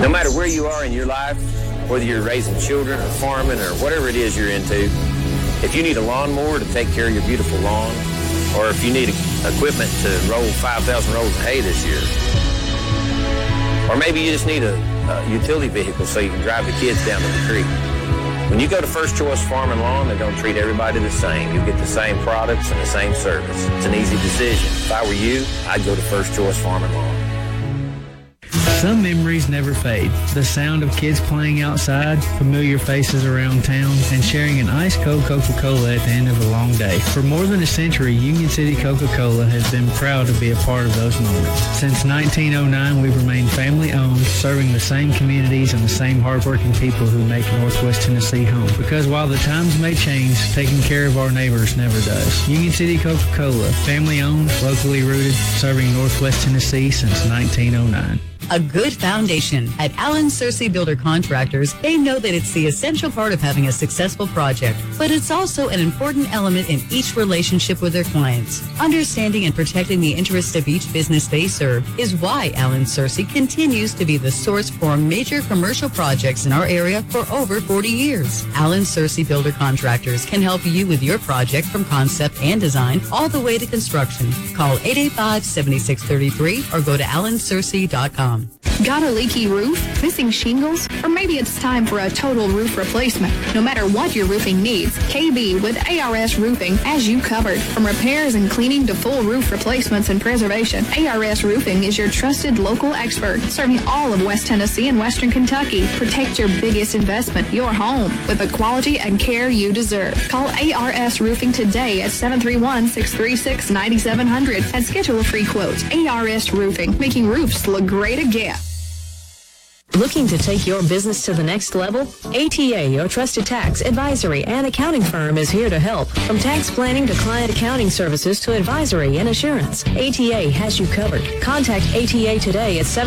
No matter where you are in your life, whether you're raising children or farming or whatever it is you're into, if you need a lawnmower to take care of your beautiful lawn, or if you need equipment to roll 5,000 rolls of hay this year, or maybe you just need a utility vehicle so you can drive the kids down to the creek. When you go to First Choice Farm and Lawn, they're going to treat everybody the same. You get the same products and the same service. It's an easy decision. If I were you, I'd go to First Choice Farm and Lawn. Some memories never fade. The sound of kids playing outside, familiar faces around town, and sharing an ice-cold Coca-Cola at the end of a long day. For more than a century, Union City Coca-Cola has been proud to be a part of those moments. Since 1909, we've remained family-owned, serving the same communities and the same hardworking people who make Northwest Tennessee home. Because while the times may change, taking care of our neighbors never does. Union City Coca-Cola, family-owned, locally rooted, serving Northwest Tennessee since 1909. A good foundation. At Allen Searcy Builder Contractors, they know that it's the essential part of having a successful project, but it's also an important element in each relationship with their clients. Understanding and protecting the interests of each business they serve is why Allen Searcy continues to be the source for major commercial projects in our area for over 40 years. Allen Searcy Builder Contractors can help you with your project from concept and design all the way to construction. Call 885-7633 or go to allensearcy.com. Got a leaky roof? Missing shingles? Or maybe it's time for a total roof replacement. No matter what your roofing needs, KB with ARS Roofing has you covered. From repairs and cleaning to full roof replacements and preservation, ARS Roofing is your trusted local expert, serving all of West Tennessee and Western Kentucky. Protect your biggest investment, your home, with the quality and care you deserve. Call ARS Roofing today at 731-636-9700 and schedule a free quote. ARS Roofing, making roofs look great again. Looking to take your business to the next level? ATA, your trusted tax, advisory, and accounting firm, is here to help. From tax planning to client accounting services to advisory and assurance, ATA has you covered. Contact ATA today at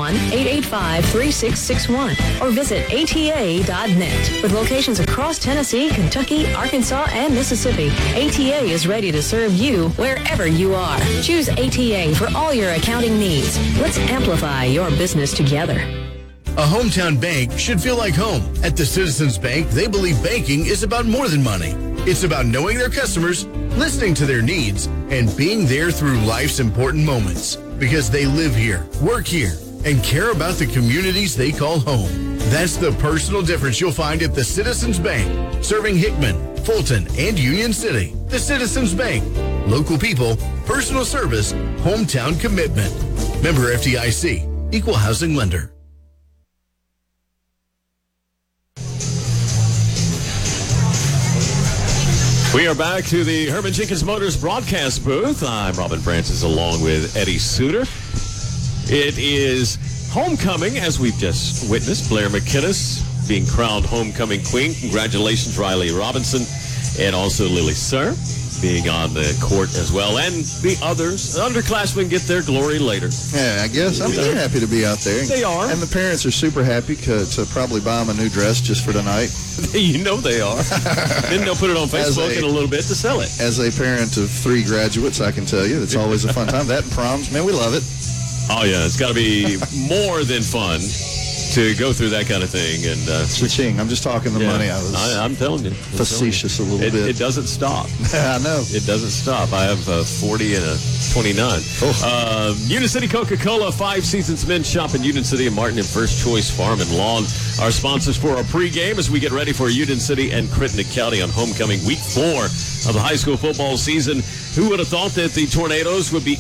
731-885-3661 or visit ATA.net. With locations across Tennessee, Kentucky, Arkansas, and Mississippi, ATA is ready to serve you wherever you are. Choose ATA for all your accounting needs. Let's amplify your business together. A hometown bank should feel like home. At the Citizens Bank, they believe banking is about more than money. It's about knowing their customers, listening to their needs, and being there through life's important moments. Because they live here, work here, and care about the communities they call home. That's the personal difference you'll find at the Citizens Bank, serving Hickman, Fulton, and Union City. The Citizens Bank. Local people, personal service, hometown commitment. Member FDIC, Equal Housing Lender. We are back to the Herman Jenkins Motors broadcast booth. I'm Robin Francis along with Eddie Suter. It is homecoming, as we've just witnessed. Blair McKinnis being crowned homecoming queen. Congratulations, Riley Robinson, and also Lily Sir being on the court as well. And the others, the underclassmen, get their glory later. Yeah, I guess. They're happy to be out there. They are. And the parents are super happy to probably buy them a new dress just for tonight. You know they are. Then they'll put it on Facebook in a little bit to sell it. As a parent of 3 graduates, I can tell you, it's always a fun time. That and proms, man, we love it. Oh, yeah, it's got to be more than fun to go through that kind of thing. And Ching, I'm just talking the money. I'm telling you. Facetious a little bit. It doesn't stop. I know. It doesn't stop. I have a 40 and a 29. Union City Coca-Cola, 5 Seasons Men's Shop in Union City and Martin and First Choice Farm and Lawn are sponsors for our pregame as we get ready for Union City and Crittenden County on homecoming week 4 of the high school football season. Who would have thought that the Tornadoes would be